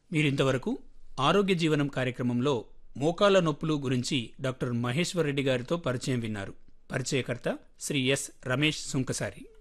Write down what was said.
మీరింతవరకు ఆరోగ్య జీవనం కార్యక్రమంలో మోకాల నొప్పులు గురించి డాక్టర్ మహేశ్వర్ రెడ్డి గారితో పరిచయం విన్నారు. పరిచయకర్త శ్రీ ఎస్ రమేష్ సుంకసారి.